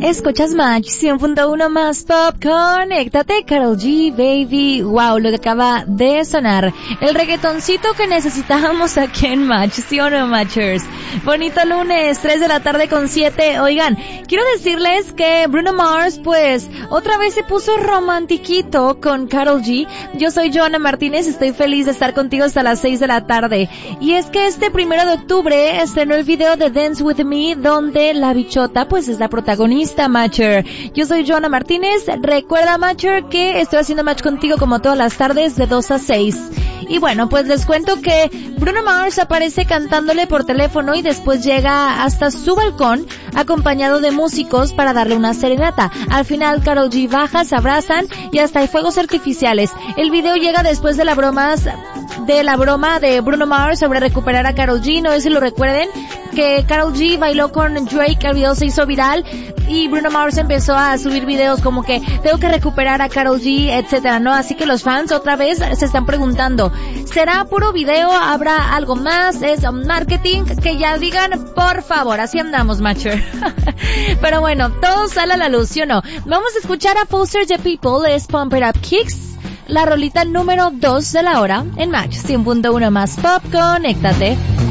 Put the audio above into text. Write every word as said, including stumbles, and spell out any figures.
Escuchas Match cien punto uno más Pop. Conéctate, Karol G, Baby. Wow, lo que acaba de sonar. El reggaetoncito que necesitábamos aquí en Match, ¿sí o no, Matchers? Bonito lunes, tres de la tarde con siete. Oigan, quiero decirles que Bruno Mars, pues, otra vez se puso romantiquito con Karol G. Yo soy Joana Martínez, estoy feliz de estar contigo hasta las seis de la tarde. Y es que este primero de octubre estrenó el video de Dance With Me, donde la bichota, pues, es la protagonista, Matcher. Yo soy Joana Martínez. Recuerda, Matcher, que estoy haciendo match contigo como todas las tardes de dos a seis. Y bueno, pues les cuento que Bruno Mars aparece cantándole por teléfono y después llega hasta su balcón acompañado de músicos para darle una serenata. Al final Karol G baja, se abrazan y hasta hay fuegos artificiales. El video llega después de la bromas de la broma de Bruno Mars sobre recuperar a Karol G. No sé si lo recuerden, que Karol G bailó con Drake, el video se hizo viral y Bruno Mars empezó a subir videos como que tengo que recuperar a Karol G, etcétera, ¿no? Así que los fans otra vez se están preguntando, ¿será puro video? ¿Habrá algo más? ¿Es marketing? Que ya digan, por favor. Así andamos, Matcher. Pero bueno, todo sale a la luz, ¿sí o no? Vamos a escuchar a Foster the People, es Pump It Up Kicks, la rolita número dos de la hora en Match cien punto uno más Pop. Conéctate.